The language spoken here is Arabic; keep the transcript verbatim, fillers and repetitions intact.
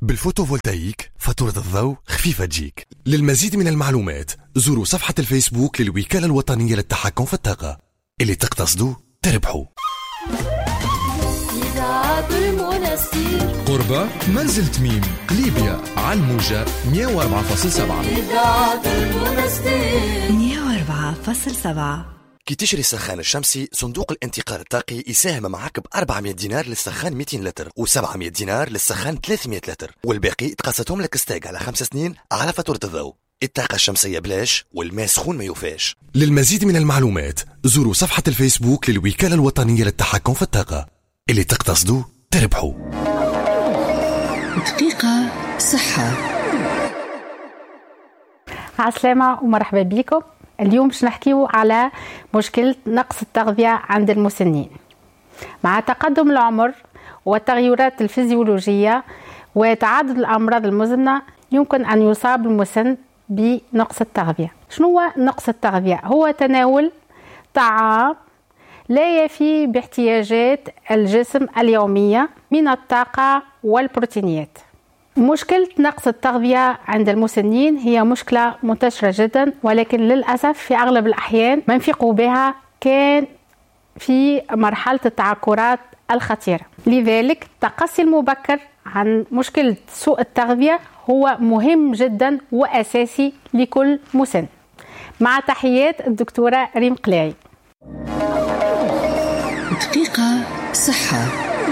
بالفوتوفولتايك فاتورة الضوء خفيفة تجيك. للمزيد من المعلومات زوروا صفحة الفيسبوك للوكالة الوطنية للتحكم في الطاقة. اللي تقتصدوا تربحوا. قربة منزل تميم ليبيا على الموجة مية وأربعة فاصلة سبعة مية وأربعة فاصلة سبعة. كي تشري السخان الشمسي صندوق الانتقال الطاقي يساهم معك ب أربعمية دينار للسخان مئتين لتر و700 دينار للسخان ثلاثمية لتر، والباقي تقسطهم لك ستاق على خمس سنين على فاتورة الضوء. الطاقة الشمسية بلاش والماء سخون ما يوفاش. للمزيد من المعلومات زوروا صفحة الفيسبوك للوكالة الوطنية للتحكم في الطاقة. اللي تقتصدوا تربحوا. دقيقة صحة. عسلامة ومرحبا بكم. اليوم باش نحكيو على مشكلة نقص التغذية عند المسنين. مع تقدم العمر والتغيرات الفيزيولوجية وتعدد الأمراض المزمنة يمكن أن يصاب المسن بنقص التغذية. شنو هو نقص التغذية؟ هو تناول طعام لا يفي باحتياجات الجسم اليومية من الطاقة والبروتينات. مشكلة نقص التغذية عند المسنين هي مشكلة منتشرة جدا، ولكن للأسف في أغلب الأحيان ما نفيقوا بها كان في مرحلة التعكرات الخطيرة. لذلك التقصي المبكر عن مشكلة سوء التغذية هو مهم جدا وأساسي لكل مسن. مع تحيات الدكتورة ريم قلاعي. دقيقة صحة.